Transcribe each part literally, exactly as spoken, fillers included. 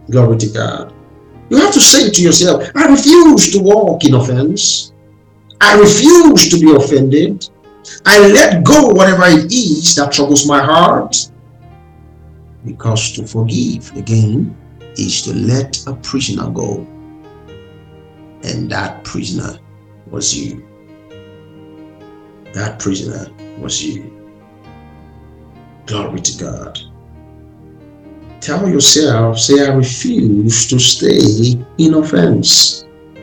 Glory to God. You have to say to yourself, I refuse to walk in offense. I refuse to be offended. I let go whatever it is that troubles my heart. Because to forgive, again, is to let a prisoner go. And that prisoner was you. That prisoner was you. Glory to God. Tell yourself, say, I refuse to stay in offense.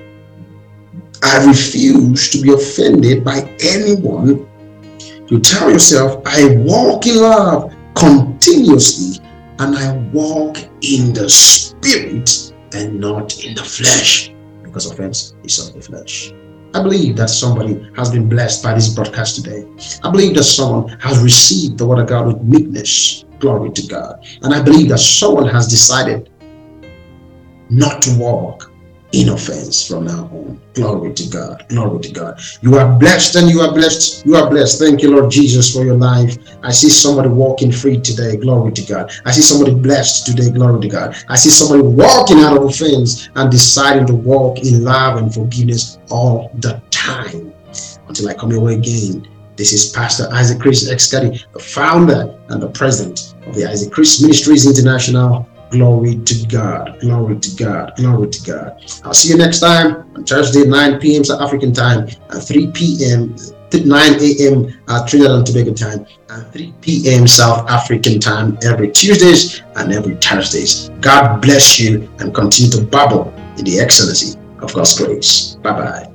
I refuse to be offended by anyone. You tell yourself, I walk in love continuously, and I walk in the spirit and not in the flesh, because offense is of the flesh. I believe that somebody has been blessed by this broadcast today. I believe that someone has received the word of God with meekness. Glory to God. And I believe that someone has decided not to walk in offense from now on. Glory to God. Glory to God. You are blessed and you are blessed. You are blessed. Thank you, Lord Jesus, for your life. I see somebody walking free today. Glory to God. I see somebody blessed today. Glory to God. I see somebody walking out of offense and deciding to walk in love and forgiveness all the time. Until I come your way again. This is Pastor Isaac Chris Excadi, the founder and the president of the Isaac Chris Ministries International. Glory to God. Glory to God. Glory to God. I'll see you next time on Thursday, nine p m South African time and three p m nine a m uh, Trinidad and Tobago time and three p m South African time every Tuesdays and every Thursdays. God bless you and continue to bubble in the excellency of God's grace. Bye-bye.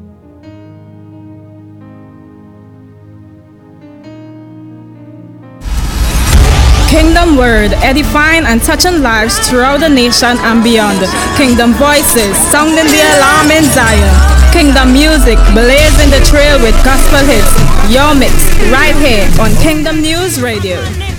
Kingdom Word, edifying and touching lives throughout the nation and beyond. Kingdom Voices, sounding the alarm in Zion. Kingdom Music, blazing the trail with gospel hits. Your mix, right here on Kingdom News Radio.